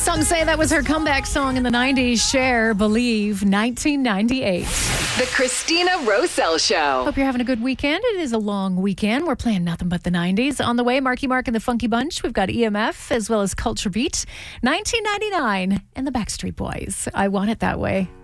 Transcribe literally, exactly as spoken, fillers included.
Some say that was her comeback song in the nineties. Cher, Believe, nineteen ninety-eight. The Christina Roselle Show. Hope you're having a good weekend. It is a long weekend. We're playing nothing but the nineties. On the way, Marky Mark and the Funky Bunch. We've got E M F as well as Culture Beat. nineteen ninety-nine and the Backstreet Boys. I Want It That Way.